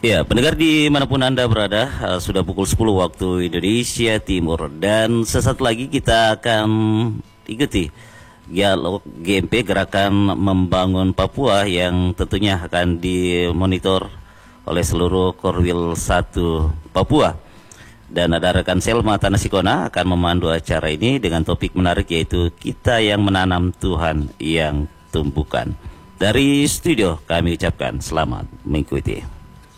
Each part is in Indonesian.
Ya, pendengar dimanapun Anda berada, sudah pukul 10 waktu Indonesia Timur. Dan sesaat lagi kita akan ikuti dialog GMP Gerakan Membangun Papua yang tentunya akan dimonitor oleh seluruh Korwil 1 Papua. Dan ada rekan Selma Tanasikona akan memandu acara ini dengan topik menarik, yaitu kita yang menanam, Tuhan yang tumbuhkan. Dari studio kami ucapkan selamat mengikuti.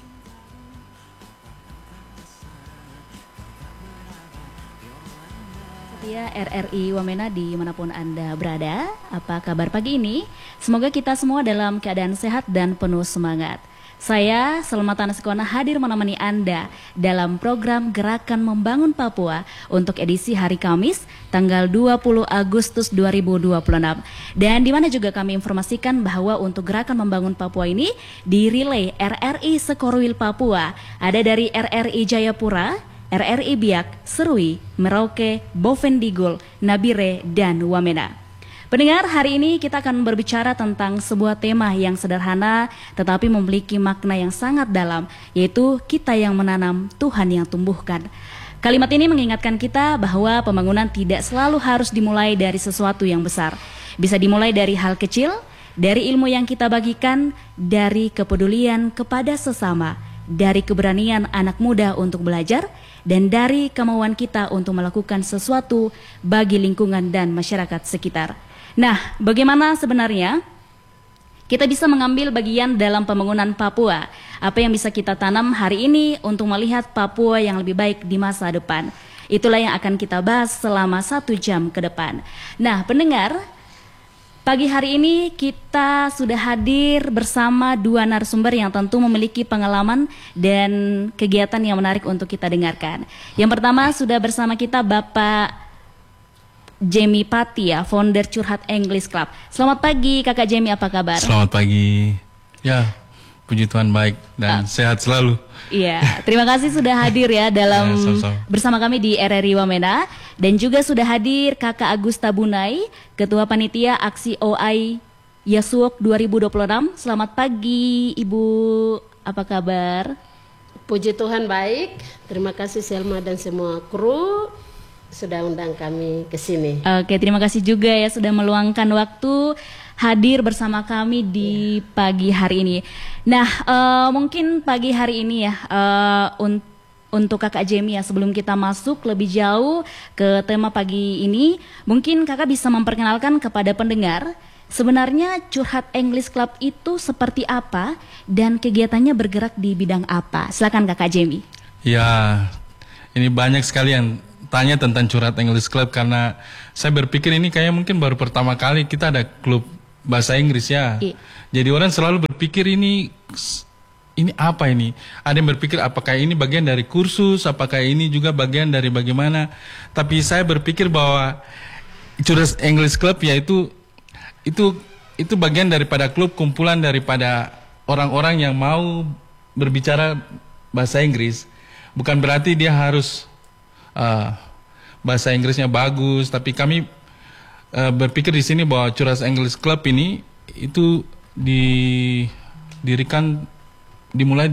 Ya, RRI Wamena dimanapun Anda berada, apa kabar pagi ini? Semoga kita semua dalam keadaan sehat dan penuh semangat. Saya, Selma Tanasikona, hadir menemani Anda dalam program Gerakan Membangun Papua untuk edisi hari Kamis, tanggal 20 Agustus 2026. Dan di mana juga kami informasikan bahwa untuk Gerakan Membangun Papua ini dirilai RRI Sekorwil Papua, ada dari RRI Jayapura, RRI Biak, Serui, Merauke, Bovendigul, Nabire, dan Wamena. Pendengar, hari ini kita akan berbicara tentang sebuah tema yang sederhana tetapi memiliki makna yang sangat dalam, yaitu kita yang menanam, Tuhan yang tumbuhkan. Kalimat ini mengingatkan kita bahwa pembangunan tidak selalu harus dimulai dari sesuatu yang besar. Bisa dimulai dari hal kecil, dari ilmu yang kita bagikan, dari kepedulian kepada sesama, dari keberanian anak muda untuk belajar, dan dari kemauan kita untuk melakukan sesuatu bagi lingkungan dan masyarakat sekitar. Nah, bagaimana sebenarnya kita bisa mengambil bagian dalam pembangunan Papua? Apa yang bisa kita tanam hari ini untuk melihat Papua yang lebih baik di masa depan? Itulah yang akan kita bahas selama 1 jam ke depan. Nah, pendengar, pagi hari ini kita sudah hadir bersama 2 narasumber yang tentu memiliki pengalaman dan kegiatan yang menarik untuk kita dengarkan. Yang pertama sudah bersama kita Bapak Jamie Patia, founder Curhat English Club. Selamat pagi Kakak Jamie, apa kabar? Selamat pagi. Ya, puji Tuhan baik dan sehat selalu. Iya, terima kasih sudah hadir ya dalam bersama kami di RRI Wamena. Dan juga sudah hadir Kakak Agusta Bunai, Ketua Panitia Aksi OI Yasuok 2026. Selamat pagi Ibu, apa kabar? Puji Tuhan baik. Terima kasih Selma dan semua kru sudah undang kami ke sini. Oke, terima kasih juga ya sudah meluangkan waktu hadir bersama kami di pagi hari ini. Nah, mungkin pagi hari ini ya untuk Kakak Jamie ya, sebelum kita masuk lebih jauh ke tema pagi ini, mungkin Kakak bisa memperkenalkan kepada pendengar sebenarnya Curhat English Club itu seperti apa dan kegiatannya bergerak di bidang apa? Silakan Kakak Jamie. Ya, ini banyak sekali yang tanya tentang Curhat English Club karena saya berpikir ini kayak mungkin baru pertama kali kita ada klub bahasa Inggris ya. Jadi orang selalu berpikir ini apa ini? Ada yang berpikir apakah ini bagian dari kursus, apakah ini juga bagian dari bagaimana? Tapi saya berpikir bahwa Curhat English Club ya itu bagian daripada klub kumpulan daripada orang-orang yang mau berbicara bahasa Inggris. Bukan berarti dia harus bahasa Inggrisnya bagus, tapi kami berpikir di sini bahwa Curhat English Club ini itu didirikan dimulai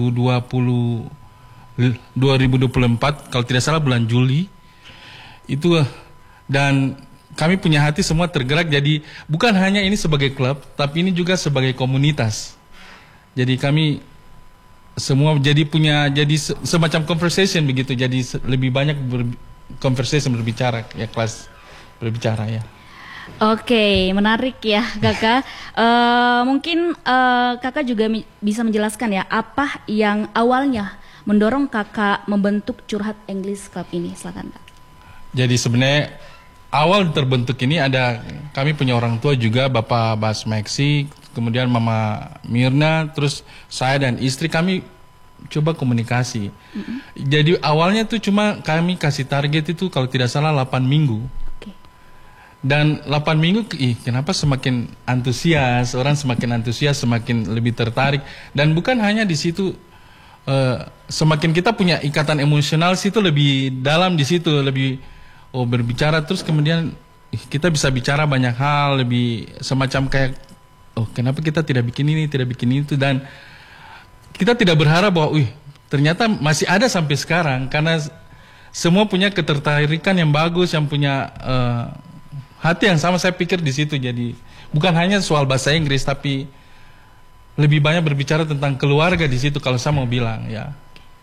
2024 kalau tidak salah bulan Juli itu, dan kami punya hati semua tergerak. Jadi bukan hanya ini sebagai klub, tapi ini juga sebagai komunitas. Jadi kami semua jadi semacam conversation begitu, jadi lebih banyak conversation berbicara ya, kelas berbicara ya. Oke, menarik ya Kakak. Mungkin Kakak juga bisa menjelaskan ya apa yang awalnya mendorong Kakak membentuk Curhat English Club ini, silakan Kak. Jadi sebenarnya awal terbentuk ini ada, kami punya orang tua juga, Bapak Bas Maxi, kemudian Mama Mirna, terus saya dan istri kami coba komunikasi. Jadi awalnya tuh cuma kami kasih target itu kalau tidak salah 8 minggu. Dan 8 minggu, kenapa semakin antusias, orang semakin antusias, semakin lebih tertarik. Dan bukan hanya di situ, semakin kita punya ikatan emosional situ lebih dalam di situ, lebih berbicara terus kemudian kita bisa bicara banyak hal, lebih semacam kayak kenapa kita tidak bikin ini, tidak bikin itu. Dan kita tidak berharap bahwa, ternyata masih ada sampai sekarang karena semua punya ketertarikan yang bagus, yang punya hati yang sama. Saya pikir di situ. Jadi bukan hanya soal bahasa Inggris, tapi lebih banyak berbicara tentang keluarga di situ. Kalau saya mau bilang, ya.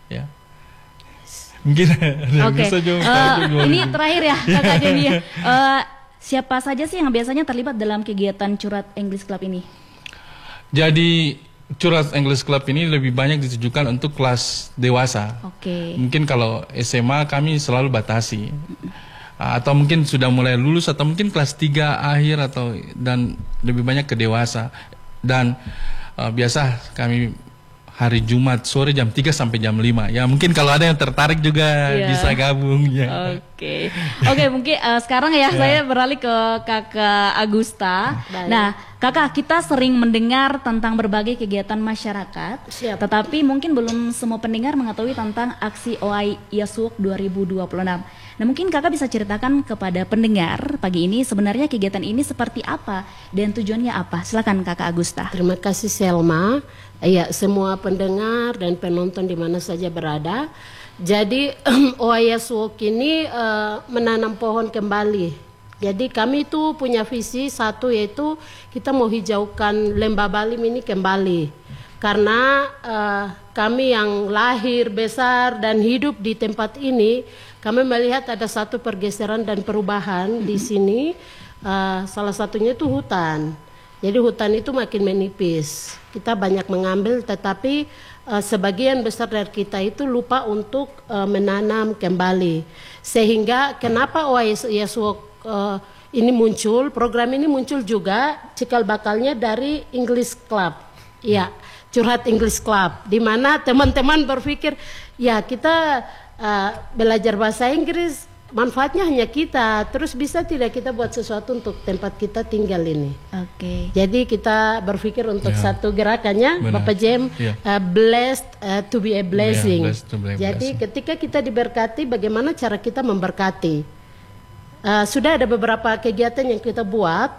Mungkin Oke. Ini terakhir ya, Kakak Jamie. Siapa saja sih yang biasanya terlibat dalam kegiatan Curhat English Club ini? Jadi Curhat English Club ini lebih banyak ditujukan untuk kelas dewasa. Oke. Mungkin kalau SMA kami selalu batasi. Atau mungkin sudah mulai lulus, atau mungkin kelas 3 akhir, dan lebih banyak ke dewasa. Dan biasa kami hari Jumat sore jam 3 sampai jam 5. Ya mungkin kalau ada yang tertarik juga bisa gabung ya. Oke, mungkin sekarang ya saya beralih ke Kakak Agusta. Nah, Kakak, kita sering mendengar tentang berbagai kegiatan masyarakat. Siap. Tetapi mungkin belum semua pendengar mengetahui tentang aksi OI Yasuk 2026. Nah, mungkin Kakak bisa ceritakan kepada pendengar pagi ini sebenarnya kegiatan ini seperti apa dan tujuannya apa? Silakan Kakak Agusta. Terima kasih Selma. Ya, semua pendengar dan penonton di mana saja berada. Jadi OIS Walk ini menanam pohon kembali. Jadi kami itu punya visi satu, yaitu kita mau hijaukan Lembah Balim ini kembali. Karena kami yang lahir, besar dan hidup di tempat ini, kami melihat ada satu pergeseran dan perubahan di sini. Salah satunya itu hutan. Jadi hutan itu makin menipis. Kita banyak mengambil, tetapi sebagian besar dari kita itu lupa untuk menanam kembali. Sehingga kenapa OIS Walk ini muncul, program ini muncul juga cikal bakalnya dari English Club. Ya, Curhat English Club, di mana teman-teman berpikir, ya kita belajar bahasa Inggris, manfaatnya hanya kita, terus bisa tidak kita buat sesuatu untuk tempat kita tinggal ini. Jadi kita berpikir untuk satu gerakannya, Bapak Jem, blessed to be a blessing. Jadi ketika kita diberkati, bagaimana cara kita memberkati? Sudah ada beberapa kegiatan yang kita buat,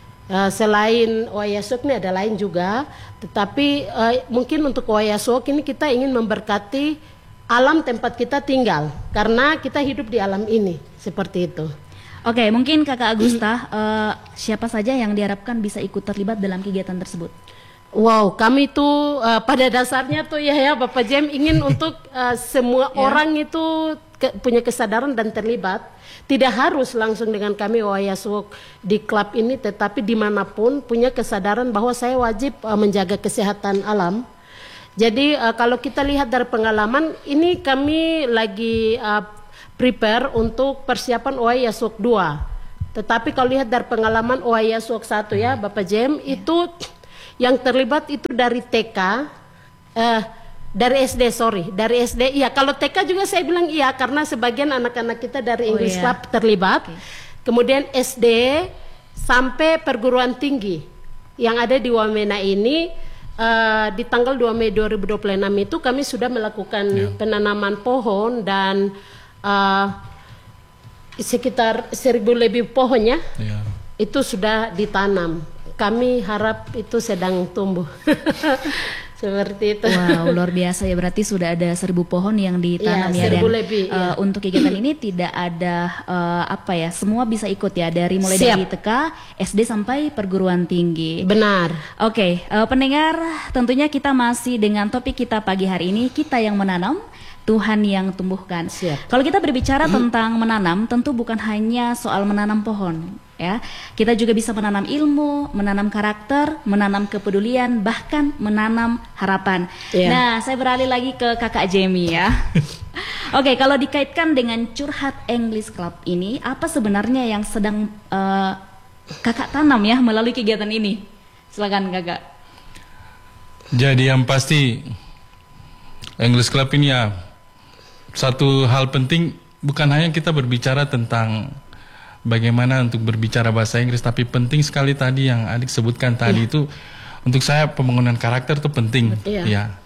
selain OISOK ini ada lain juga, tetapi mungkin untuk OISOK ini kita ingin memberkati alam tempat kita tinggal, karena kita hidup di alam ini, seperti itu. Oke, mungkin Kakak Agusta, siapa saja yang diharapkan bisa ikut terlibat dalam kegiatan tersebut? Wow, kami tuh pada dasarnya tuh ya Bapak Jem ingin untuk semua orang itu punya kesadaran dan terlibat. Tidak harus langsung dengan kami OIS Walk di klub ini, tetapi dimanapun punya kesadaran bahwa saya wajib menjaga kesehatan alam. Jadi kalau kita lihat dari pengalaman ini, kami lagi prepare untuk persiapan OIS Walk 2. Tetapi kalau lihat dari pengalaman OIS Walk 1 ya Bapak Jem, itu yang terlibat itu dari TK, dari SD, iya. Kalau TK juga saya bilang iya, karena sebagian anak-anak kita dari English Club terlibat. Kemudian SD sampai perguruan tinggi yang ada di Wamena ini, di tanggal 2 Mei 2026 itu kami sudah melakukan penanaman pohon dan sekitar 1.000 lebih pohonnya itu sudah ditanam. Kami harap itu sedang tumbuh. Seperti itu. Wow, luar biasa ya, berarti sudah ada 1.000 pohon yang ditanam ya, dan lebih, untuk kegiatan ini tidak ada semua bisa ikut ya, dari mulai dari TK, SD sampai perguruan tinggi. Benar. Oke, pendengar, tentunya kita masih dengan topik kita pagi hari ini, kita yang menanam, Tuhan yang tumbuhkan. Kalau kita berbicara tentang menanam, tentu bukan hanya soal menanam pohon, ya. Kita juga bisa menanam ilmu, menanam karakter, menanam kepedulian, bahkan menanam harapan. Nah, saya beralih lagi ke Kakak Jamie ya. Oke, kalau dikaitkan dengan Curhat English Club ini, apa sebenarnya yang sedang Kakak tanam ya melalui kegiatan ini? Silakan Kakak. Jadi yang pasti English Club ini ya, satu hal penting bukan hanya kita berbicara tentang bagaimana untuk berbicara bahasa Inggris, tapi penting sekali tadi yang adik sebutkan tadi itu, untuk saya pembangunan karakter itu penting. Ya,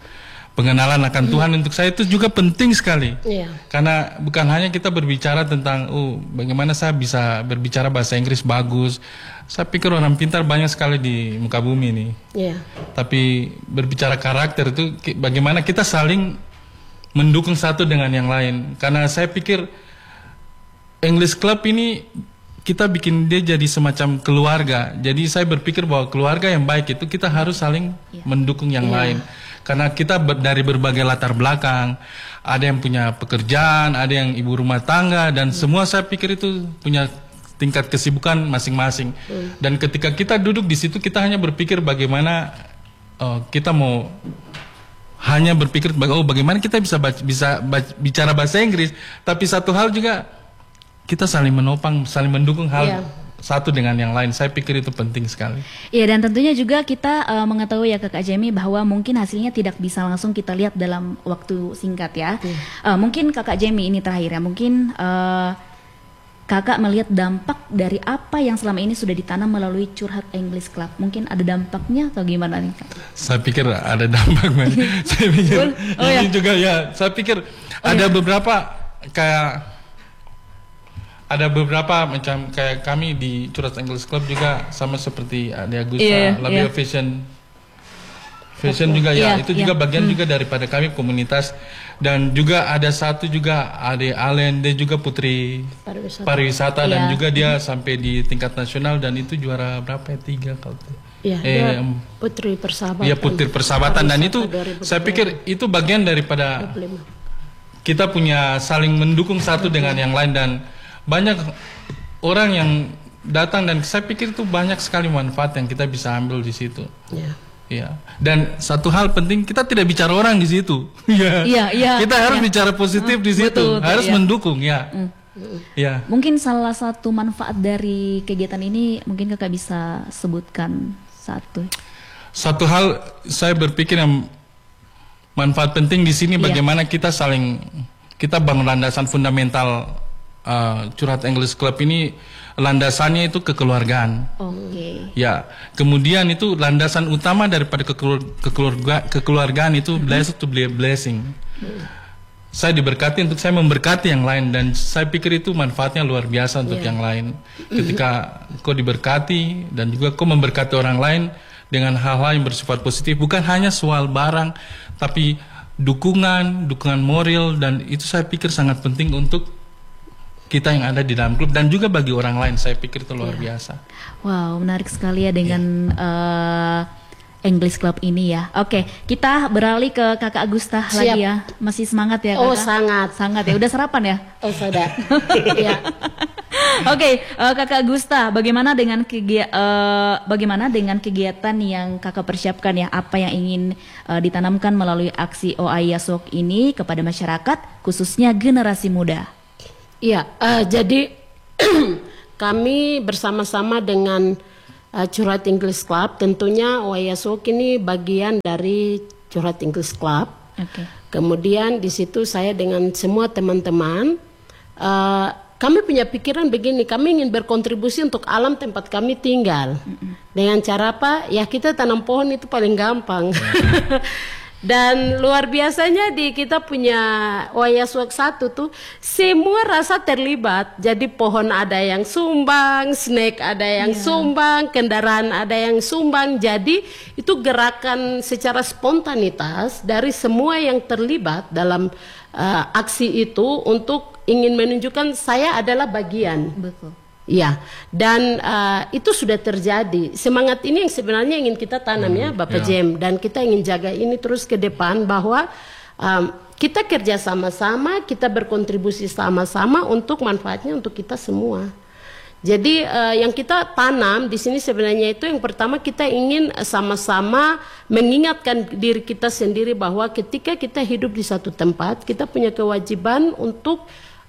pengenalan akan Tuhan untuk saya itu juga penting sekali. Iya. Karena bukan hanya kita berbicara tentang bagaimana saya bisa berbicara bahasa Inggris bagus. Saya pikir orang pintar banyak sekali di muka bumi ini. Iya. Tapi berbicara karakter itu bagaimana kita saling mendukung satu dengan yang lain. Karena saya pikir English Club ini kita bikin dia jadi semacam keluarga. Jadi saya berpikir bahwa keluarga yang baik itu kita harus saling mendukung yang lain. Karena kita dari berbagai latar belakang. Ada yang punya pekerjaan, ada yang ibu rumah tangga, dan semua saya pikir itu punya tingkat kesibukan masing-masing. Dan ketika kita duduk di situ, kita hanya berpikir bagaimana kita mau hanya berpikir bagaimana kita bisa bicara bahasa Inggris. Tapi satu hal juga, kita saling menopang, saling mendukung hal satu dengan yang lain. Saya pikir itu penting sekali. Iya, dan tentunya juga kita mengetahui ya Kakak Jamie bahwa mungkin hasilnya tidak bisa langsung kita lihat dalam waktu singkat ya. Mungkin Kakak Jamie ini terakhir ya, mungkin Kakak melihat dampak dari apa yang selama ini sudah ditanam melalui Curhat English Club. Mungkin ada dampaknya atau gimana nih Kak? Saya pikir ada dampak. Saya pikir ini juga ya. Saya pikir ada beberapa ada beberapa macam kayak kami di Curhat English Club juga sama seperti Ade Agusta, Labio Fashion juga itu juga bagian juga daripada kami komunitas. Dan juga ada satu juga Ade Allen, dia juga putri pariwisata dan juga dia sampai di tingkat nasional dan itu juara berapa ya, 3 kalau putri persahabatan. Iya, putri persahabatan dan itu saya pikir itu bagian daripada 25. kita punya saling mendukung satu dengan yang lain dan banyak orang yang datang dan saya pikir itu banyak sekali manfaat yang kita bisa ambil di situ. Iya. Dan satu hal penting, kita tidak bicara orang di situ. Kita harus bicara positif di situ, harus mendukung ya. Mungkin salah satu manfaat dari kegiatan ini mungkin Kakak bisa sebutkan satu. Satu hal saya berpikir yang manfaat penting di sini bagaimana kita kita bangun landasan fundamental Curhat English Club ini landasannya itu kekeluargaan. Ya, kemudian itu landasan utama daripada kekeluargaan itu blessed to be a blessing. Saya diberkati untuk saya memberkati yang lain dan saya pikir itu manfaatnya luar biasa untuk yang lain. Ketika kau diberkati dan juga kau memberkati orang lain dengan hal-hal yang bersifat positif, bukan hanya soal barang, tapi dukungan moral dan itu saya pikir sangat penting untuk kita yang ada di dalam klub dan juga bagi orang lain. Saya pikir itu luar biasa. Wow, menarik sekali ya dengan English Club ini ya. Oke, kita beralih ke Kakak Agusta lagi ya. Masih semangat ya Kakak? Oh, sangat ya. Udah sarapan ya? Oh, sudah. Oke, Kakak Agusta, bagaimana dengan kegiatan yang Kakak persiapkan ya? Apa yang ingin ditanamkan melalui aksi Oayasok ini kepada masyarakat, khususnya generasi muda? Iya, jadi kami bersama-sama dengan Curhat English Club, tentunya Oayasok ini bagian dari Curhat English Club. Kemudian di situ saya dengan semua teman-teman, kami punya pikiran begini, kami ingin berkontribusi untuk alam tempat kami tinggal. Dengan cara apa? Ya kita tanam pohon itu paling gampang. Dan luar biasanya di kita punya Oayasok 1 tuh semua rasa terlibat. Jadi pohon ada yang sumbang, snack ada yang sumbang, kendaraan ada yang sumbang. Jadi itu gerakan secara spontanitas dari semua yang terlibat dalam aksi itu untuk ingin menunjukkan saya adalah bagian. Betul. Ya, dan itu sudah terjadi. Semangat ini yang sebenarnya ingin kita tanam ya Bapak Jem, dan kita ingin jaga ini terus ke depan bahwa kita kerja sama-sama, kita berkontribusi sama-sama untuk manfaatnya untuk kita semua. Jadi yang kita tanam di sini sebenarnya itu yang pertama kita ingin sama-sama mengingatkan diri kita sendiri bahwa ketika kita hidup di satu tempat, kita punya kewajiban untuk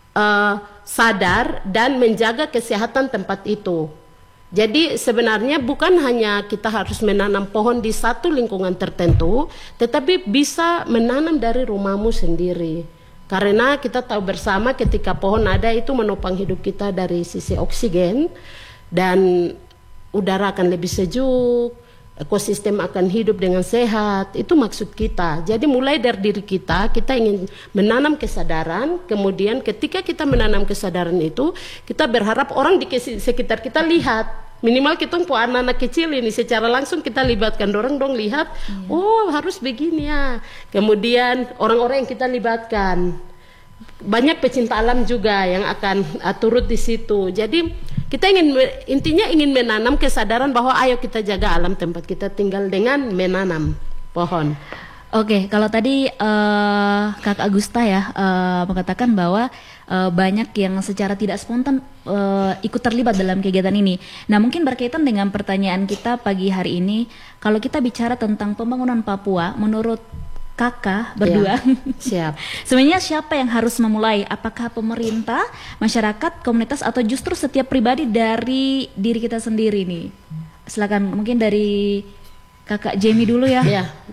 sadar dan menjaga kesehatan tempat itu. Jadi sebenarnya bukan hanya kita harus menanam pohon di satu lingkungan tertentu, tetapi bisa menanam dari rumahmu sendiri. Karena kita tahu bersama ketika pohon ada itu menopang hidup kita dari sisi oksigen dan udara akan lebih sejuk, ekosistem akan hidup dengan sehat. Itu maksud kita. Jadi mulai dari diri kita ingin menanam kesadaran, kemudian ketika kita menanam kesadaran itu, kita berharap orang di sekitar kita lihat. Minimal kita anak-anak kecil ini secara langsung kita libatkan, dorong dong lihat, oh harus begini ya. Kemudian orang-orang yang kita libatkan, banyak pecinta alam juga yang akan turut di situ. Jadi kita intinya ingin menanam kesadaran bahwa ayo kita jaga alam tempat kita tinggal dengan menanam pohon. Oke, kalau tadi Kak Agusta ya mengatakan bahwa banyak yang secara tidak spontan ikut terlibat dalam kegiatan ini. Nah, mungkin berkaitan dengan pertanyaan kita pagi hari ini, kalau kita bicara tentang pembangunan Papua, menurut Kakak berdua, siap. sebenarnya siapa yang harus memulai? Apakah pemerintah, masyarakat, komunitas, atau justru setiap pribadi dari diri kita sendiri nih? Silakan, mungkin dari Kakak Jamie dulu ya.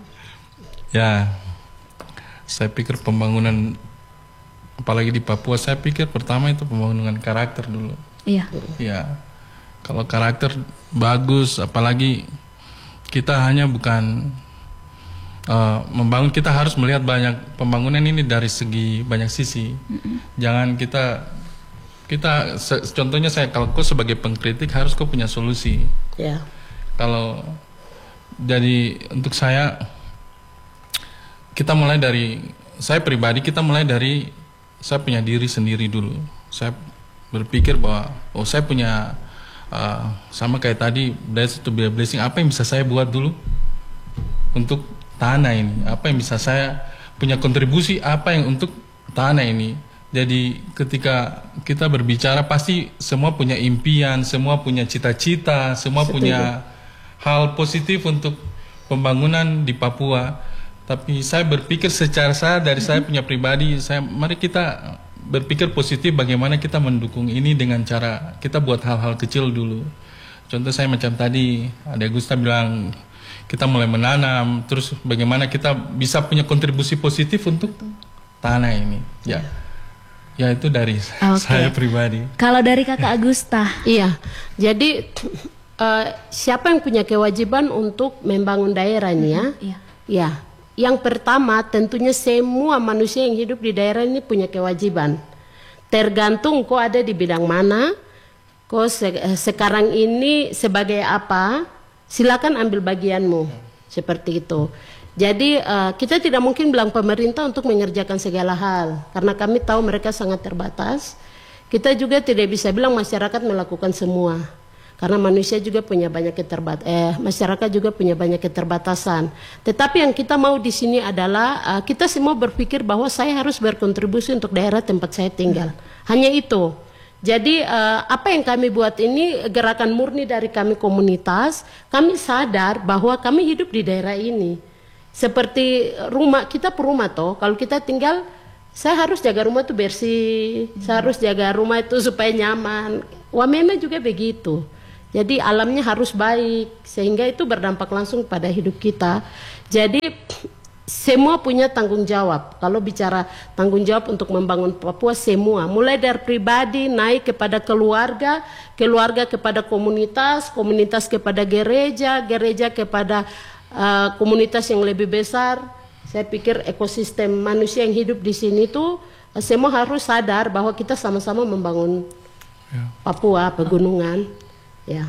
Ya, saya pikir pembangunan, apalagi di Papua, saya pikir pertama itu pembangunan karakter dulu. Iya. Ya, kalau karakter bagus, apalagi kita hanya bukan membangun, kita harus melihat banyak pembangunan ini dari segi banyak sisi. Jangan kita contohnya kalau kau sebagai pengkritik harus kau punya solusi. Ya. Kalau jadi untuk saya, kita mulai dari saya pribadi, kita mulai dari saya punya diri sendiri dulu. Saya berpikir bahwa saya punya sama kayak tadi, bless to be a blessing, apa yang bisa saya buat dulu untuk tanah ini, apa yang bisa saya punya kontribusi apa yang untuk tanah ini. Jadi ketika kita berbicara pasti semua punya impian, semua punya cita-cita, semua punya hal positif untuk pembangunan di Papua. Tapi saya berpikir secara dari saya punya pribadi, mari kita berpikir positif bagaimana kita mendukung ini dengan cara kita buat hal-hal kecil dulu. Contoh saya macam tadi, ada Gusta bilang kita mulai menanam, terus bagaimana kita bisa punya kontribusi positif untuk tanah ini. Ya itu dari saya pribadi. Kalau dari Kakak Agusta? Iya, jadi siapa yang punya kewajiban untuk membangun daerah ini ya? Ya, yang pertama tentunya semua manusia yang hidup di daerah ini punya kewajiban. Tergantung kau ada di bidang mana, kau sekarang ini sebagai apa, silakan ambil bagianmu, seperti itu. Jadi kita tidak mungkin bilang pemerintah untuk mengerjakan segala hal, karena kami tahu mereka sangat terbatas. Kita juga tidak bisa bilang masyarakat melakukan semua, karena manusia juga punya banyak masyarakat juga punya banyak keterbatasan. Tetapi yang kita mau di sini adalah kita semua berpikir bahwa saya harus berkontribusi untuk daerah tempat saya tinggal. Hanya itu. Jadi apa yang kami buat ini gerakan murni dari kami komunitas. Kami sadar bahwa kami hidup di daerah ini. Seperti rumah, kita perumah toh. Kalau kita tinggal, saya harus jaga rumah itu bersih. Saya harus jaga rumah itu supaya nyaman. Wamena juga begitu. Jadi alamnya harus baik. Sehingga itu berdampak langsung pada hidup kita. Jadi semua punya tanggung jawab. Kalau bicara tanggung jawab untuk membangun Papua, semua. Mulai dari pribadi, naik kepada keluarga, keluarga kepada komunitas, komunitas kepada gereja, gereja kepada komunitas yang lebih besar. Saya pikir ekosistem manusia yang hidup di sini tuh semua harus sadar bahwa kita sama-sama membangun Papua, pegunungan. Ya.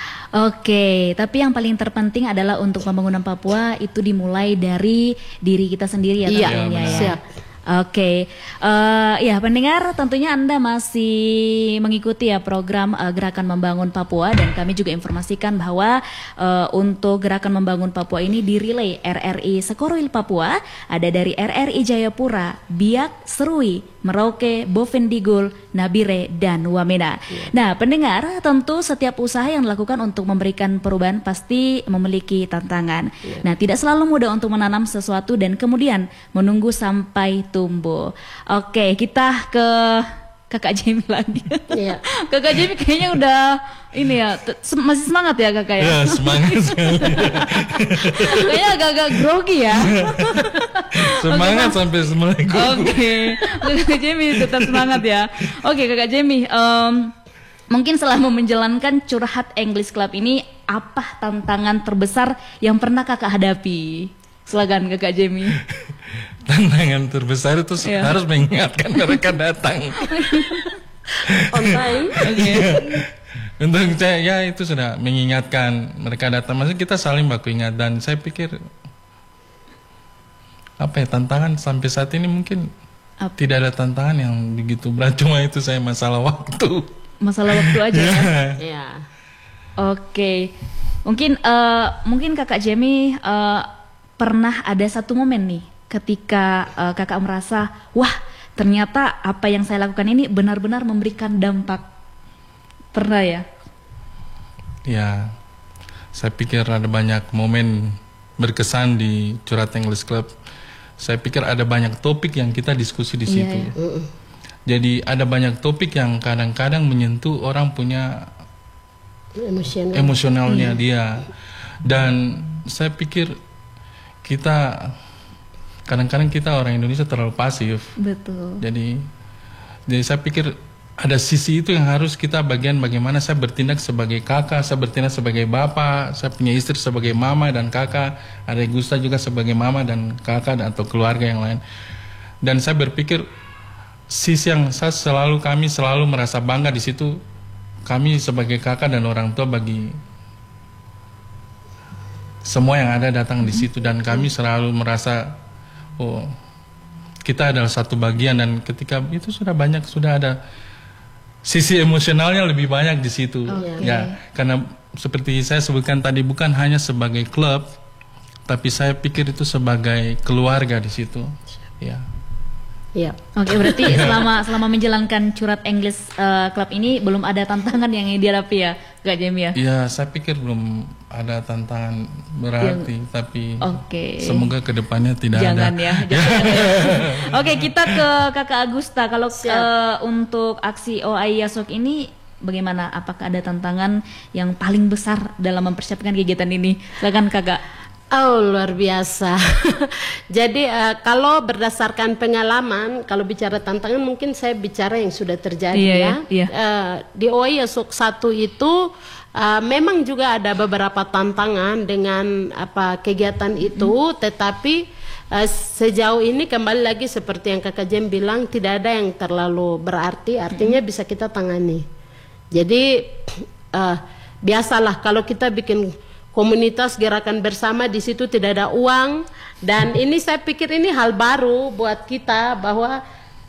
Oke, tapi yang paling terpenting adalah untuk pembangunan Papua itu dimulai dari diri kita sendiri ya. Iya, siap. Oke, ya pendengar, tentunya Anda masih mengikuti ya program Gerakan Membangun Papua, dan kami juga informasikan bahwa untuk Gerakan Membangun Papua ini dirilai RRI Sekorwil Papua, ada dari RRI Jayapura, Biak, Serui, Merauke, Bovendigul, Nabire, dan Wamena. Nah, pendengar, tentu setiap usaha yang dilakukan untuk memberikan perubahan pasti memiliki tantangan. Nah, tidak selalu mudah untuk menanam sesuatu dan kemudian menunggu sampai tumbuh. Oke, kita ke Kakak Jamie lagi. Iya. Kakak Jamie kayaknya udah ini ya, masih semangat ya Kakak ya? Ya, semangat sekali. Kayaknya agak-agak grogi ya. Semangat sampai Assalamualaikum. Oke, Kakak Jamie tetap semangat ya. Oke, Kakak Jamie, mungkin selama menjalankan Curhat English Club ini, apa tantangan terbesar yang pernah kakak hadapi? Silakan kakak Jamie. Tantangan terbesar itu harus mengingatkan mereka datang. On time. Untuk saya ya itu sudah mengingatkan mereka datang. Maksudnya kita saling baku ingat, dan saya pikir apa ya, tantangan sampai saat ini mungkin tidak ada tantangan yang begitu berat, cuma itu saya masalah waktu. Masalah waktu aja ya. Ya. Oke. Mungkin kakak Jamie pernah ada satu momen nih ketika kakak merasa, wah ternyata apa yang saya lakukan ini benar-benar memberikan dampak. Pernah ya? Ya, saya pikir ada banyak momen berkesan di Curhat English Club. Saya pikir ada banyak topik yang kita diskusi di situ. Iya. Jadi ada banyak topik yang kadang-kadang menyentuh orang punya emosionalnya dia. Dan saya pikir kita kadang-kadang kita orang Indonesia terlalu pasif. Betul. Jadi saya pikir ada sisi itu yang harus kita bagian bagaimana saya bertindak sebagai kakak, saya bertindak sebagai bapak, saya punya istri sebagai mama dan kakak, ada Gusta juga sebagai mama dan kakak atau keluarga yang lain. Dan saya berpikir sisi yang kami selalu merasa bangga di situ, kami sebagai kakak dan orang tua bagi semua yang ada datang di situ, dan kami selalu merasa oh kita adalah satu bagian, dan ketika itu sudah ada sisi emosionalnya lebih banyak di situ. Ya, karena seperti saya sebutkan tadi, bukan hanya sebagai klub, tapi saya pikir itu sebagai keluarga di situ. Ya. Iya. Oke, berarti selama menjalankan Curhat English Club ini belum ada tantangan yang dihadapi ya, Kak Jamie ya? Iya, saya pikir belum ada tantangan berarti, tapi semoga kedepannya tidak jangan ada. Ya, jangan ya. Oke, kita ke Kakak Agusta. Kalau untuk aksi OAI Yasok ini bagaimana? Apakah ada tantangan yang paling besar dalam mempersiapkan kegiatan ini? Silakan Kakak. Oh, luar biasa. Jadi kalau berdasarkan pengalaman, kalau bicara tantangan mungkin saya bicara yang sudah terjadi di OAI Yasok 1 itu memang juga ada beberapa tantangan dengan kegiatan itu, tetapi sejauh ini kembali lagi seperti yang Kakak Jem bilang, tidak ada yang terlalu berarti, artinya bisa kita tangani. Jadi biasalah kalau kita bikin komunitas gerakan bersama, di situ tidak ada uang, dan ini saya pikir ini hal baru buat kita, bahwa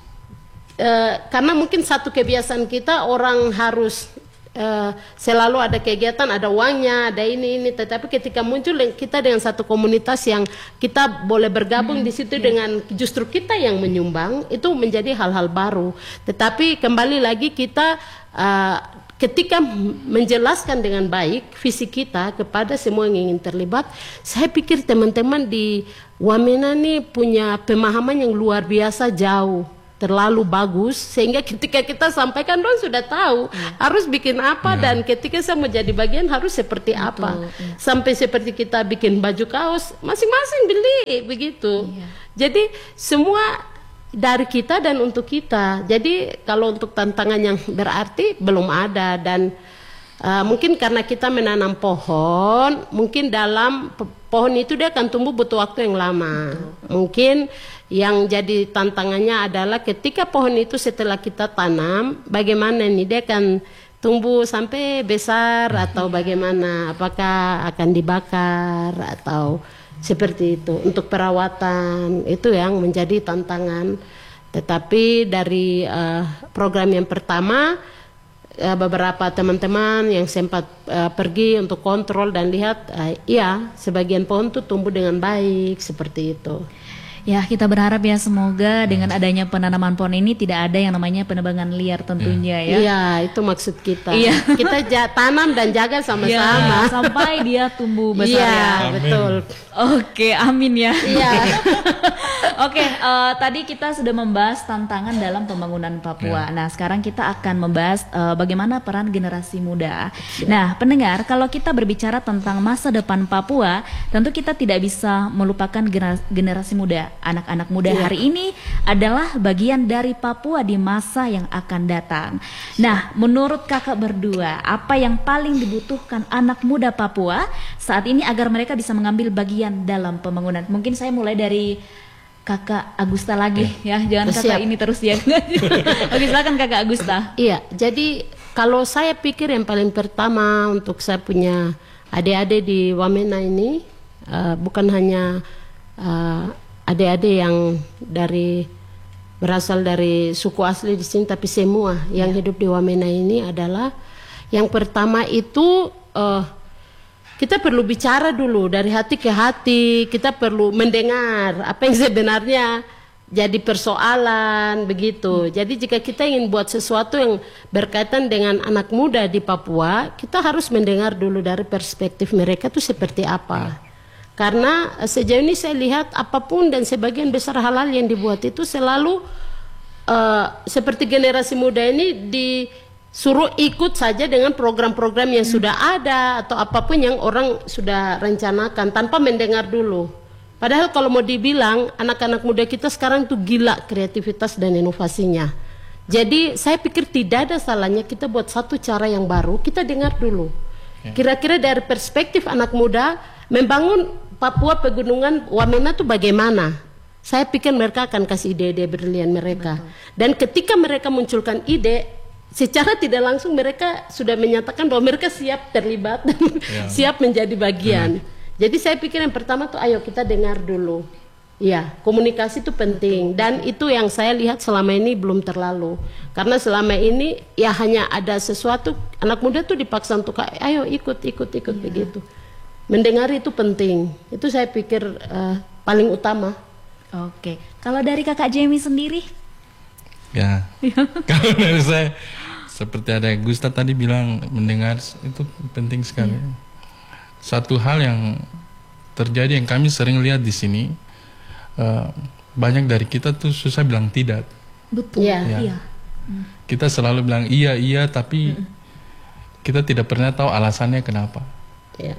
karena mungkin satu kebiasaan kita orang harus selalu ada kegiatan, ada uangnya, ada ini, tetapi ketika muncul kita dengan satu komunitas yang kita boleh bergabung di situ dengan justru kita yang menyumbang, itu menjadi hal-hal baru. Tetapi kembali lagi kita ketika menjelaskan dengan baik visi kita kepada semua yang ingin terlibat, saya pikir teman-teman di Wamena nih punya pemahaman yang luar biasa, jauh terlalu bagus, sehingga ketika kita sampaikan dong sudah tahu harus bikin apa, dan ketika saya mau jadi bagian harus seperti apa, sampai seperti kita bikin baju kaos masing-masing beli begitu. Jadi semua dari kita dan untuk kita. Jadi kalau untuk tantangan yang berarti belum ada, dan mungkin karena kita menanam pohon, mungkin dalam pohon itu dia akan tumbuh butuh waktu yang lama. Mungkin yang jadi tantangannya adalah ketika pohon itu setelah kita tanam, bagaimana nih dia akan tumbuh sampai besar atau bagaimana, apakah akan dibakar atau seperti itu. Untuk perawatan itu yang menjadi tantangan. Tetapi dari program yang pertama, beberapa teman-teman yang sempat pergi untuk kontrol dan lihat, iya sebagian pohon tuh tumbuh dengan baik seperti itu. Ya, kita berharap ya semoga dengan adanya penanaman pohon ini tidak ada yang namanya penebangan liar tentunya ya. Iya, itu maksud kita. Kita tanam dan jaga sama-sama sampai dia tumbuh besar ya. Amin. Betul. Oke, amin ya. Iya. Oke, tadi kita sudah membahas tantangan dalam pembangunan Papua. Nah, sekarang kita akan membahas bagaimana peran generasi muda. Nah, pendengar, kalau kita berbicara tentang masa depan Papua, tentu kita tidak bisa melupakan generasi muda. Anak-anak muda hari ini adalah bagian dari Papua di masa yang akan datang. Nah, menurut kakak berdua, apa yang paling dibutuhkan anak muda Papua saat ini agar mereka bisa mengambil bagian dalam pembangunan? Mungkin saya mulai dari Kakak Agusta lagi ya, jangan kakak ini terus ya. Oke, silakan Kakak Agusta. Iya, jadi kalau saya pikir yang paling pertama untuk saya punya adik-adik di Wamena ini, bukan hanya adik-adik yang berasal dari suku asli di sini, tapi semua yang hidup di Wamena ini adalah yang pertama itu kita perlu bicara dulu dari hati ke hati, kita perlu mendengar apa yang sebenarnya jadi persoalan begitu. Jadi jika kita ingin buat sesuatu yang berkaitan dengan anak muda di Papua, kita harus mendengar dulu dari perspektif mereka itu seperti apa. Karena sejauh ini saya lihat apapun dan sebagian besar hal-hal yang dibuat itu selalu seperti generasi muda ini disuruh ikut saja dengan program-program yang sudah ada atau apapun yang orang sudah rencanakan tanpa mendengar dulu. Padahal kalau mau dibilang anak-anak muda kita sekarang tuh gila kreativitas dan inovasinya. Jadi saya pikir tidak ada salahnya kita buat satu cara yang baru, kita dengar dulu. Kira-kira dari perspektif anak muda membangun Papua Pegunungan Wamena tuh bagaimana? Saya pikir mereka akan kasih ide-ide brilian mereka. Dan ketika mereka munculkan ide, secara tidak langsung mereka sudah menyatakan bahwa mereka siap terlibat dan siap menjadi bagian. Jadi saya pikir yang pertama tuh ayo kita dengar dulu. Ya, komunikasi itu penting dan itu yang saya lihat selama ini belum terlalu. Karena selama ini ya hanya ada sesuatu anak muda tuh dipaksa untuk ayo ikut begitu. Mendengar itu penting. Itu saya pikir paling utama. Oke. Kalau dari Kakak Jamie sendiri? Ya. Kalau dari saya seperti ada Gusta tadi bilang mendengar itu penting sekali. Satu hal yang terjadi yang kami sering lihat di sini, banyak dari kita tuh susah bilang tidak. Betul. Iya. Kita selalu bilang iya tapi kita tidak pernah tahu alasannya kenapa. Iya.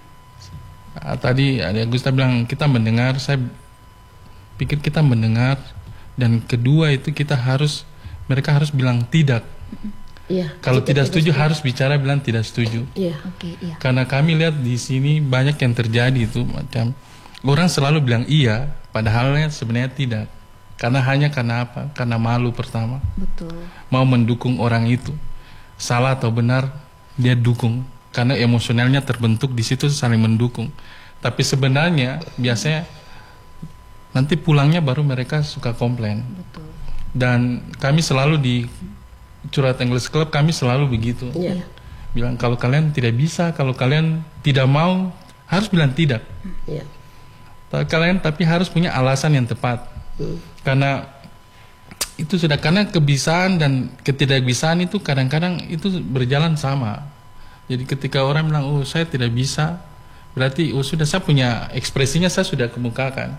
Tadi ada Gusta bilang kita mendengar, saya pikir kita mendengar dan kedua itu mereka harus bilang tidak. Iya. Kalau tidak setuju harus bicara bilang tidak setuju. Iya. Karena kami lihat di sini banyak yang terjadi itu macam orang selalu bilang iya, padahalnya sebenarnya tidak. Karena apa? Karena malu pertama. Betul. Mau mendukung orang itu, salah atau benar dia dukung. Karena emosionalnya terbentuk di situ saling mendukung. Tapi sebenarnya biasanya nanti pulangnya baru mereka suka komplain. Betul. Dan kami selalu di Curhat English Club kami selalu begitu. Bilang kalau kalian tidak bisa, kalau kalian tidak mau, harus bilang tidak. Kalian tapi harus punya alasan yang tepat. Karena itu sudah karena kebiasaan dan ketidakbisaan itu kadang-kadang itu berjalan sama. Jadi ketika orang bilang oh saya tidak bisa, berarti oh sudah saya punya ekspresinya saya sudah kemukakan.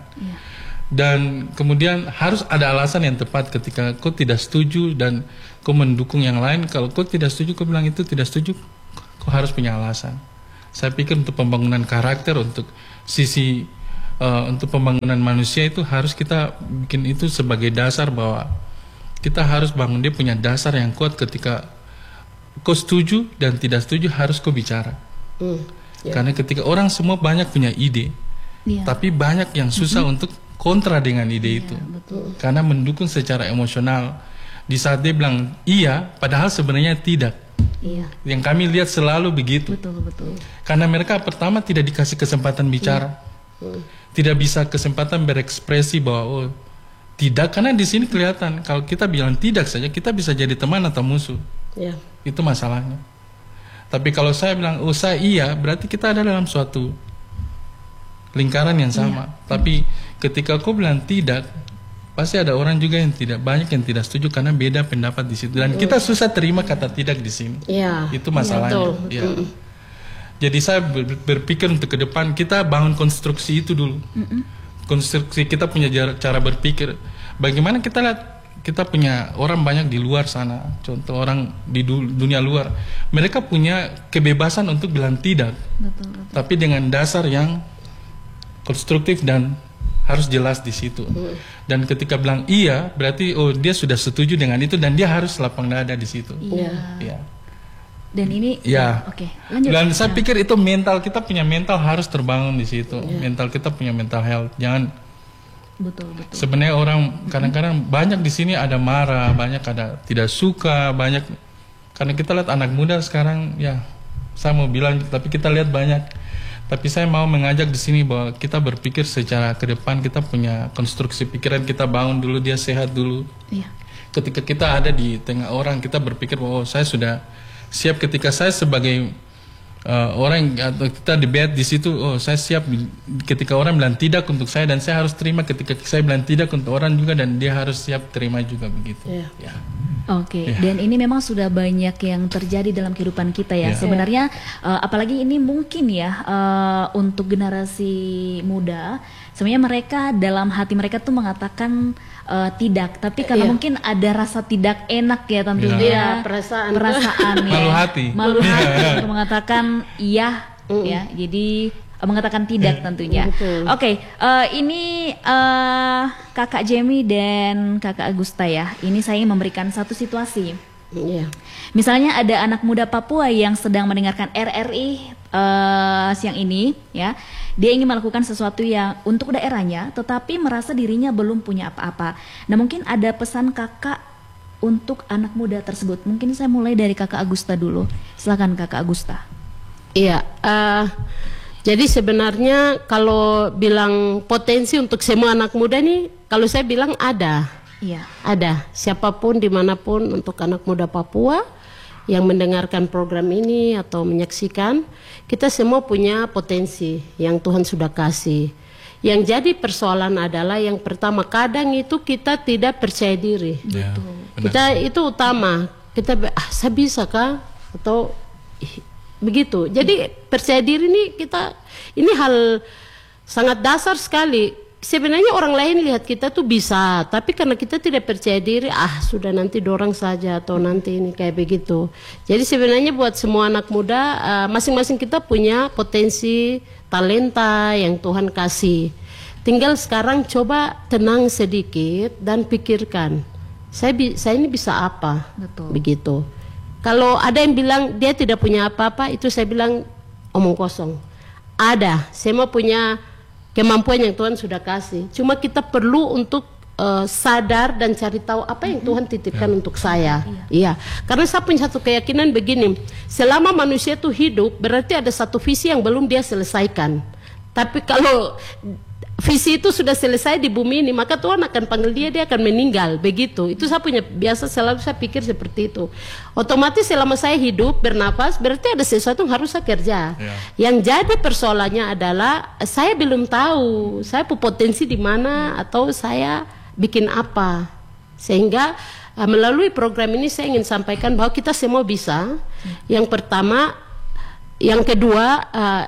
Dan kemudian harus ada alasan yang tepat ketika kau tidak setuju dan kau mendukung yang lain. Kalau kau tidak setuju, kau bilang itu tidak setuju, kau harus punya alasan. Saya pikir untuk pembangunan karakter, untuk sisi untuk pembangunan manusia itu harus kita bikin itu sebagai dasar bahwa kita harus bangun dia punya dasar yang kuat ketika kau setuju dan tidak setuju harus kau bicara. Karena ketika orang semua banyak punya ide, tapi banyak yang susah untuk kontra dengan ide itu. Betul. Karena mendukung secara emosional. Di saat dia bilang iya, padahal sebenarnya tidak. Yang kami lihat selalu begitu. Betul. Karena mereka pertama tidak dikasih kesempatan bicara. Tidak bisa kesempatan berekspresi bahwa oh, tidak, karena di sini kelihatan kalau kita bilang tidak saja kita bisa jadi teman atau musuh. Itu masalahnya. Tapi kalau saya bilang oh saya iya, berarti kita ada dalam suatu lingkaran yang sama. Tapi ketika aku bilang tidak, pasti ada orang juga yang tidak, banyak yang tidak setuju karena beda pendapat di situ. Dan kita susah terima kata tidak di sini. Itu masalahnya. Jadi saya berpikir untuk ke depan kita bangun konstruksi itu dulu. konstruksi kita punya cara berpikir. Bagaimana kita lihat kita punya orang banyak di luar sana, contoh orang di dunia luar, mereka punya kebebasan untuk bilang tidak, tapi dengan dasar yang konstruktif dan harus jelas di situ. Dan ketika bilang iya, berarti dia sudah setuju dengan itu dan dia harus lapang dada di situ. Iya. Dan ini oke, lanjut. Dan saya pikir itu mental kita punya mental harus terbangun di situ. Mental kita punya mental health. Jangan betul. Sebenarnya orang kadang-kadang banyak di sini ada marah, banyak ada tidak suka, banyak karena kita lihat anak muda sekarang saya mau bilang tapi kita lihat banyak. Tapi saya mau mengajak di sini bahwa kita berpikir secara ke depan, kita punya konstruksi pikiran, kita bangun dulu, dia sehat dulu. Iya. Ketika kita ada di tengah orang, kita berpikir bahwa saya sudah siap. Ketika saya sebagai orang atau kita debat di situ, saya siap ketika orang bilang tidak untuk saya dan saya harus terima ketika saya bilang tidak untuk orang juga dan dia harus siap terima juga begitu. Oke, dan ini memang sudah banyak yang terjadi dalam kehidupan kita ya. Sebenarnya apalagi ini mungkin ya untuk generasi muda, sebenarnya mereka dalam hati mereka tuh mengatakan tidak, tapi karena mungkin ada rasa tidak enak ya tentunya, perasaan ya. Malu hati untuk mengatakan iya, ya. Jadi mengatakan tidak tentunya. Oke, ini Kakak Jamie dan Kakak Agusta ya. Ini saya ingin memberikan satu situasi. Misalnya ada anak muda Papua yang sedang mendengarkan RRI siang ini, ya. Dia ingin melakukan sesuatu yang untuk daerahnya, tetapi merasa dirinya belum punya apa-apa. Nah, mungkin ada pesan kakak untuk anak muda tersebut. Mungkin saya mulai dari Kakak Agusta dulu. Silakan Kakak Agusta. Iya. Jadi sebenarnya kalau bilang potensi untuk semua anak muda nih, kalau saya bilang ada. Iya. Ada. Siapapun dimanapun untuk anak muda Papua yang mendengarkan program ini atau menyaksikan, kita semua punya potensi yang Tuhan sudah kasih. Yang jadi persoalan adalah yang pertama, kadang itu kita tidak percaya diri. Kita itu utama. Kita saya bisa kah? Atau begitu. Jadi percaya diri ini hal sangat dasar sekali. Sebenarnya orang lain lihat kita tuh bisa, tapi karena kita tidak percaya diri, sudah nanti dorang saja atau nanti ini kayak begitu. Jadi sebenarnya buat semua anak muda, masing-masing kita punya potensi, talenta yang Tuhan kasih. Tinggal sekarang coba tenang sedikit dan pikirkan, saya ini bisa apa? Begitu. Kalau ada yang bilang dia tidak punya apa-apa, itu saya bilang omong kosong. Ada, semua punya kemampuan yang Tuhan sudah kasih. Cuma kita perlu untuk sadar dan cari tahu apa yang Tuhan titipkan untuk saya. Iya. Karena saya punya satu keyakinan begini, selama manusia itu hidup, berarti ada satu visi yang belum dia selesaikan. Tapi kalau visi itu sudah selesai di bumi ini, maka Tuhan akan panggil dia akan meninggal, begitu. Itu saya punya, selalu saya pikir seperti itu. Otomatis selama saya hidup, bernapas, berarti ada sesuatu yang harus saya kerja. Yang jadi persoalannya adalah, saya belum tahu, saya potensi di mana, atau saya bikin apa. Sehingga melalui program ini saya ingin sampaikan bahwa kita semua bisa. Yang pertama, yang kedua,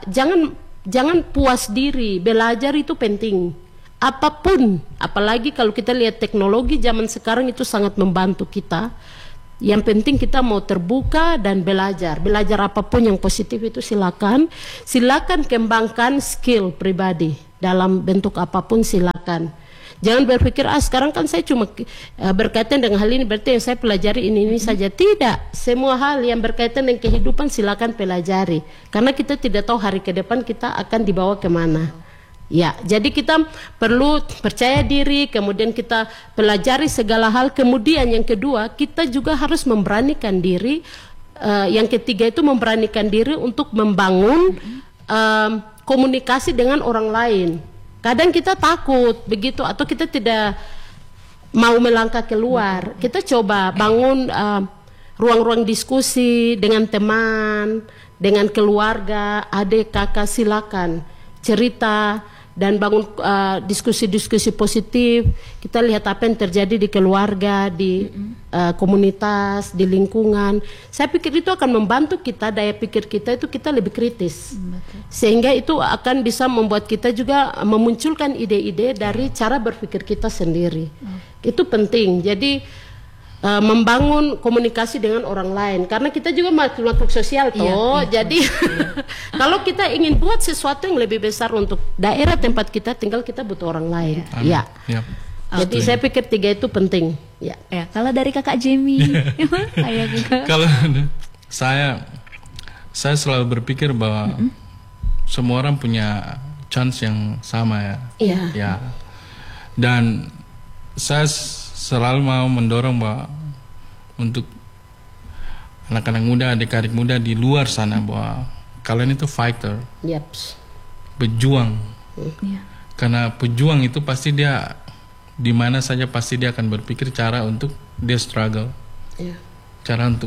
jangan puas diri, belajar itu penting. Apapun, apalagi kalau kita lihat teknologi zaman sekarang itu sangat membantu kita. Yang penting kita mau terbuka dan belajar. Belajar apapun yang positif itu silakan. Silakan kembangkan skill pribadi dalam bentuk apapun, silakan. Jangan berpikir sekarang kan saya cuma berkaitan dengan hal ini, berarti yang saya pelajari ini saja. Tidak, semua hal yang berkaitan dengan kehidupan silakan pelajari, karena kita tidak tahu hari ke depan kita akan dibawa kemana. Ya, jadi kita perlu percaya diri, kemudian kita pelajari segala hal. Kemudian yang kedua, kita juga harus memberanikan diri. Yang ketiga itu memberanikan diri untuk membangun komunikasi dengan orang lain. Kadang kita takut begitu, atau kita tidak mau melangkah keluar. Kita coba bangun ruang-ruang diskusi dengan teman, dengan keluarga, adik, kakak, silakan cerita. dan bangun diskusi-diskusi positif. Kita lihat apa yang terjadi di keluarga, di komunitas, di lingkungan. Saya pikir itu akan membantu kita, daya pikir kita itu kita lebih kritis. Sehingga itu akan bisa membuat kita juga memunculkan ide-ide dari cara berpikir kita sendiri. Itu penting. Jadi membangun komunikasi dengan orang lain, karena kita juga makhluk sosial toh. Jadi kalau kita ingin buat sesuatu yang lebih besar untuk daerah tempat kita tinggal, kita butuh orang lain. Ya. Jadi saya pikir 3 itu penting. Ya. Kalau dari kakak Jamie, kalau saya selalu berpikir bahwa semua orang punya chance yang sama ya. Dan saya selalu mau mendorong bahwa untuk anak-anak muda, adik-adik muda di luar sana, bahwa kalian itu fighter, pejuang. Karena pejuang itu pasti dia di mana saja pasti dia akan berpikir cara untuk dia struggle, cara untuk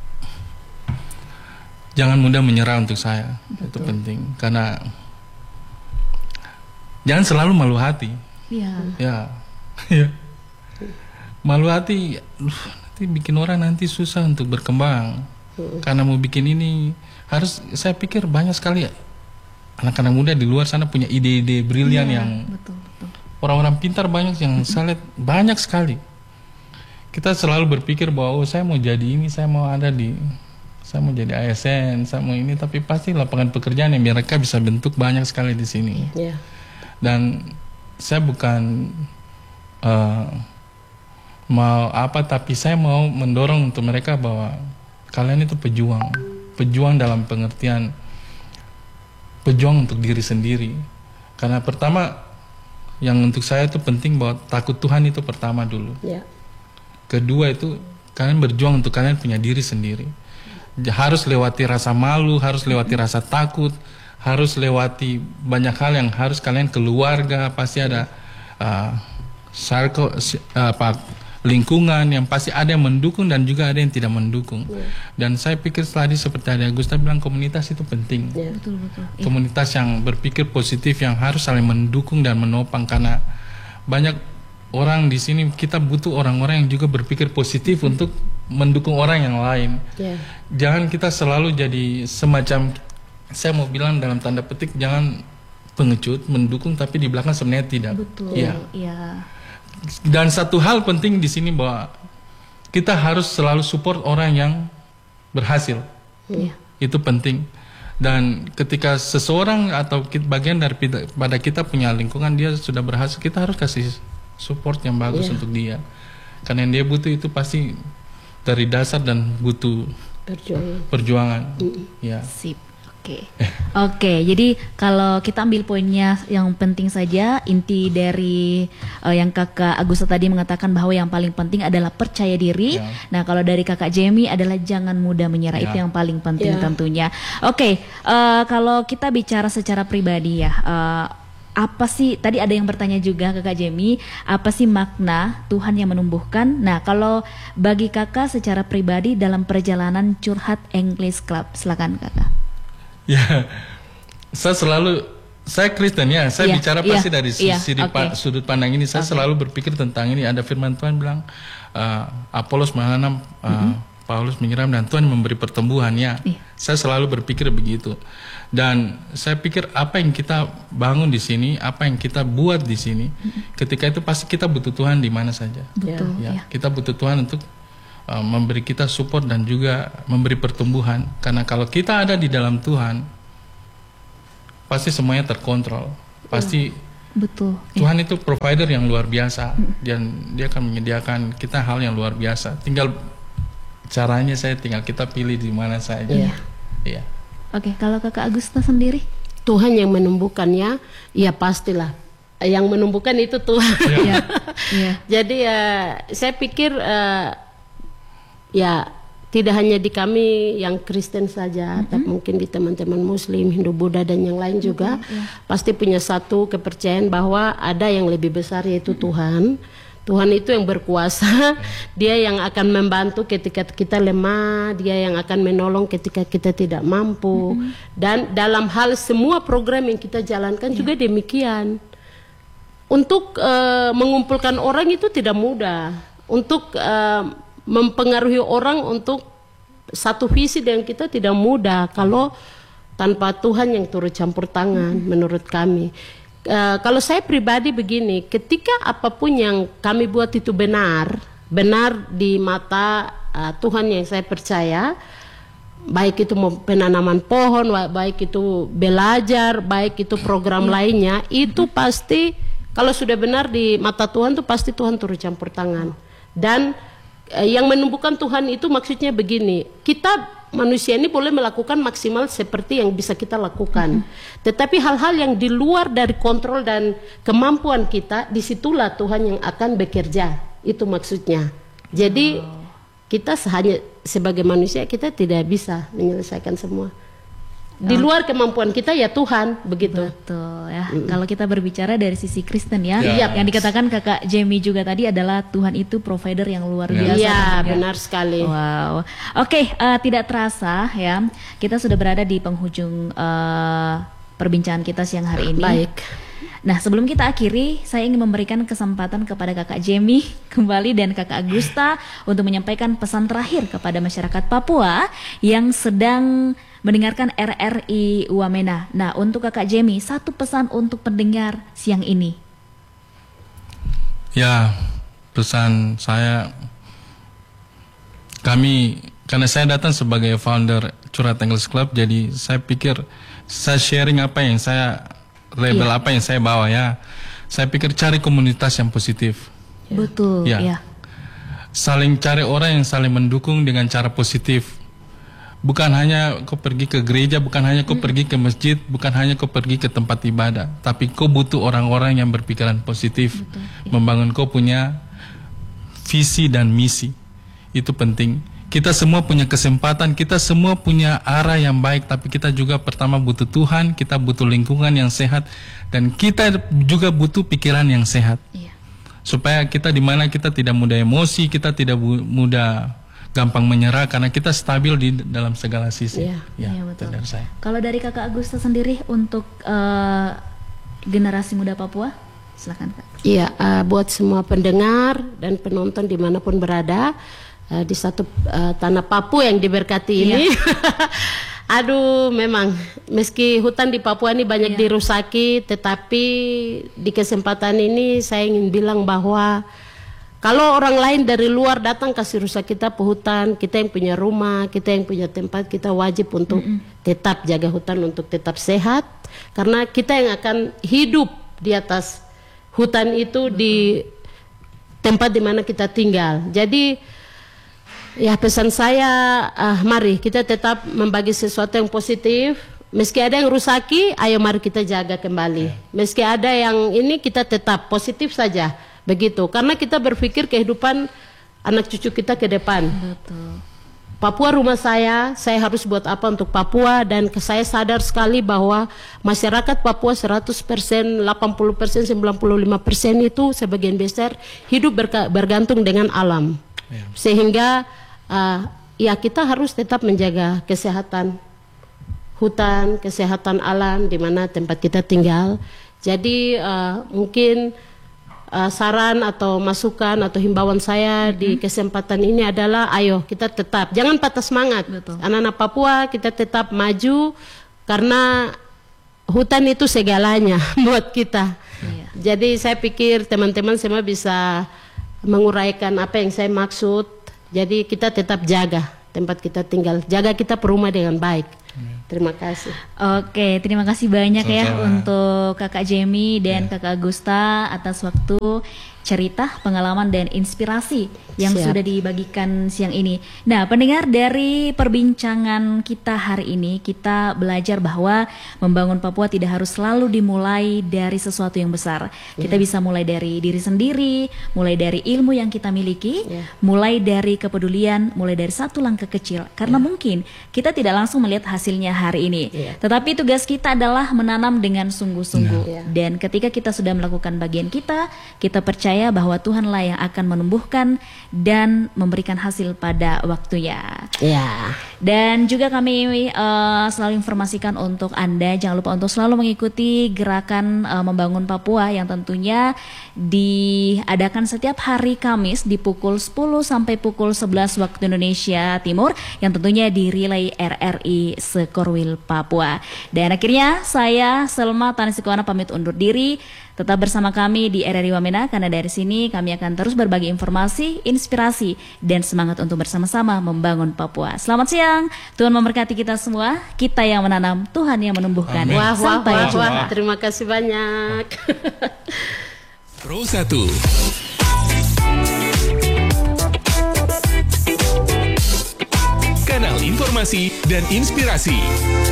jangan mudah menyerah untuk saya. Itu penting, karena jangan selalu malu hati. Ya. Malu hati nanti bikin orang nanti susah untuk berkembang. Karena mau bikin ini harus, saya pikir banyak sekali anak-anak muda di luar sana punya ide-ide brilian yang orang-orang pintar banyak yang saya lihat banyak sekali. Kita selalu berpikir bahwa saya mau jadi ini, saya mau jadi ASN, saya mau ini, tapi pasti lapangan pekerjaan yang mereka bisa bentuk banyak sekali di sini. Dan saya bukan mau apa, tapi saya mau mendorong untuk mereka bahwa kalian itu pejuang dalam pengertian pejuang untuk diri sendiri. Karena pertama yang untuk saya itu penting bahwa takut Tuhan itu pertama dulu. Kedua itu kalian berjuang untuk kalian punya diri sendiri. Harus lewati rasa malu, harus lewati rasa takut, harus lewati banyak hal yang harus kalian keluarga, pasti ada lingkungan yang pasti ada yang mendukung dan juga ada yang tidak mendukung. Dan saya pikir tadi seperti ada Gusta bilang, komunitas itu penting. Komunitas yang berpikir positif, yang harus saling mendukung dan menopang, karena banyak orang di sini kita butuh orang-orang yang juga berpikir positif untuk mendukung orang yang lain. Jangan kita selalu jadi semacam, saya mau bilang dalam tanda petik, jangan pengecut, mendukung tapi di belakang sebenarnya tidak. Dan satu hal penting di sini bahwa kita harus selalu support orang yang berhasil. Itu penting. Dan ketika seseorang atau bagian daripada kita punya lingkungan dia sudah berhasil, kita harus kasih support yang bagus untuk dia. Karena yang dia butuh itu pasti dari dasar dan butuh perjuangan. Sip. Oke, jadi kalau kita ambil poinnya yang penting saja, inti dari yang kakak Agusta tadi mengatakan bahwa yang paling penting adalah percaya diri. Nah, kalau dari kakak Jamie adalah jangan mudah menyerah, itu yang paling penting tentunya. Oke, kalau kita bicara secara pribadi ya, apa sih, tadi ada yang bertanya juga kakak Jamie, apa sih makna Tuhan yang menumbuhkan? Nah, kalau bagi kakak secara pribadi dalam perjalanan curhat English Club, silakan kakak. Saya Kristen ya, saya bicara pasti dari sudut pandang ini. Saya selalu berpikir tentang ini. Ada firman Tuhan bilang, Apolos menanam, Paulus menyiram, dan Tuhan memberi pertumbuhan. Saya selalu berpikir begitu. Dan saya pikir apa yang kita bangun di sini, apa yang kita buat di sini, ketika itu pasti kita butuh Tuhan di mana saja. Kita butuh Tuhan untuk memberi kita support dan juga memberi pertumbuhan. Karena kalau kita ada di dalam Tuhan, pasti semuanya terkontrol. Pasti Tuhan itu provider yang luar biasa, dan dia akan menyediakan kita hal yang luar biasa. Tinggal caranya tinggal kita pilih di mana saja. Oke, kalau kakak Agusta sendiri? Tuhan yang menumbuhkannya, ya pastilah. Yang menumbuhkan itu Tuhan. Jadi saya pikir tidak hanya di kami yang Kristen saja, tapi mungkin di teman-teman Muslim, Hindu, Buddha dan yang lain juga pasti punya satu kepercayaan bahwa ada yang lebih besar, yaitu Tuhan. Tuhan itu yang berkuasa. Dia yang akan membantu ketika kita lemah, Dia yang akan menolong ketika kita tidak mampu. Dan dalam hal semua program yang kita jalankan juga demikian. Untuk mengumpulkan orang itu tidak mudah. Untuk mempengaruhi orang untuk satu visi dengan kita tidak mudah kalau tanpa Tuhan yang turut campur tangan menurut kami. Kalau saya pribadi begini, ketika apapun yang kami buat itu benar di mata Tuhan yang saya percaya, baik itu penanaman pohon, baik itu belajar, baik itu program lainnya, itu pasti kalau sudah benar di mata Tuhan tuh pasti Tuhan turut campur tangan. Dan yang menumbuhkan Tuhan itu maksudnya begini, kita manusia ini boleh melakukan maksimal seperti yang bisa kita lakukan. Tetapi hal-hal yang di luar dari kontrol dan kemampuan kita, disitulah Tuhan yang akan bekerja. Itu maksudnya. Jadi kita hanya sebagai manusia kita tidak bisa menyelesaikan semua. Di luar kemampuan kita ya Tuhan, begitu. Betul ya. Kalau kita berbicara dari sisi Kristen ya, Ya. yang dikatakan Kakak Jamie juga tadi adalah Tuhan itu provider yang luar biasa. Iya, ya. benar sekali. Wow. Oke, tidak terasa ya, kita sudah berada di penghujung perbincangan kita siang hari ini. Baik. Nah, sebelum kita akhiri, saya ingin memberikan kesempatan kepada Kakak Jamie kembali dan Kakak Agusta untuk menyampaikan pesan terakhir kepada masyarakat Papua yang sedang mendengarkan RRI Wamena. Nah, untuk Kakak Jamie, satu pesan untuk pendengar siang ini. Ya, pesan saya, karena saya datang sebagai founder Curhat English Club, jadi saya pikir saya sharing apa yang saya label apa yang saya bawa ya. Saya pikir cari komunitas yang positif. Betul, Ya. ya. Saling cari orang yang saling mendukung dengan cara positif. Bukan hanya kau pergi ke gereja, bukan hanya kau pergi ke masjid, bukan hanya kau pergi ke tempat ibadah, tapi kau butuh orang-orang yang berpikiran positif, membangun kau punya visi dan misi. Itu penting. Kita semua punya kesempatan, kita semua punya arah yang baik, tapi kita juga pertama butuh Tuhan, kita butuh lingkungan yang sehat, dan kita juga butuh pikiran yang sehat. Iya. Supaya kita di mana kita tidak mudah emosi, kita tidak mudah gampang menyerah karena kita stabil di dalam segala sisi. Iya. Ya, Iya, itu betul. dari saya. Kalau dari Kakak Agusta sendiri untuk generasi muda Papua, silakan Kak. Iya, buat semua pendengar dan penonton dimanapun berada di satu tanah Papua yang diberkati ini. Aduh, memang meski hutan di Papua ini banyak dirusaki, tetapi di kesempatan ini saya ingin bilang bahwa kalau orang lain dari luar datang kasih rusak kita ke hutan, kita yang punya rumah, kita yang punya tempat, kita wajib untuk tetap jaga hutan untuk tetap sehat, karena kita yang akan hidup di atas hutan itu di tempat di mana kita tinggal. Jadi ya pesan saya, mari kita tetap membagi sesuatu yang positif. Meski ada yang rusaki, ayo mari kita jaga kembali. Meski ada yang ini, kita tetap positif saja. Begitu, karena kita berpikir kehidupan anak cucu kita ke depan. Betul. Papua rumah saya harus buat apa untuk Papua, dan saya sadar sekali bahwa masyarakat Papua 100%, 80%, 95% itu sebagian besar hidup bergantung dengan alam. Sehingga ya kita harus tetap menjaga kesehatan hutan, kesehatan alam di mana tempat kita tinggal. Jadi mungkin saran atau masukan atau himbauan saya di kesempatan ini adalah ayo kita tetap, jangan patah semangat. Anak-anak Papua kita tetap maju karena hutan itu segalanya buat kita. Jadi saya pikir teman-teman semua bisa menguraikan apa yang saya maksud. Jadi kita tetap jaga tempat kita tinggal, jaga kita perumah dengan baik. Terima kasih. Oke, terima kasih banyak ya Sama-sama. untuk Kakak Jamie dan Kakak Agusta atas waktu, cerita, pengalaman dan inspirasi yang Siap. sudah dibagikan siang ini. Nah, pendengar, dari perbincangan kita hari ini kita belajar bahwa membangun Papua tidak harus selalu dimulai dari sesuatu yang besar. Kita bisa mulai dari diri sendiri, mulai dari ilmu yang kita miliki, mulai dari kepedulian, mulai dari satu langkah kecil. Karena mungkin kita tidak langsung melihat hasilnya hari ini. Tetapi tugas kita adalah menanam dengan sungguh-sungguh. Dan ketika kita sudah melakukan bagian kita percaya bahwa Tuhanlah yang akan menumbuhkan dan memberikan hasil pada waktunya. Dan juga kami selalu informasikan untuk Anda, jangan lupa untuk selalu mengikuti gerakan membangun Papua yang tentunya diadakan setiap hari Kamis di pukul 10 sampai pukul 11 waktu Indonesia Timur, yang tentunya di relay RRI Sekorwil Papua. Dan akhirnya saya Selma Tanisikuana pamit undur diri. Tetap bersama kami di RRI Wamena, karena dari sini kami akan terus berbagi informasi, inspirasi, dan semangat untuk bersama-sama membangun Papua. Selamat siang, Tuhan memberkati kita semua. Kita yang menanam, Tuhan yang menumbuhkan. Sampai jumpa. Terima kasih banyak. Pro 1 Kanal informasi dan inspirasi.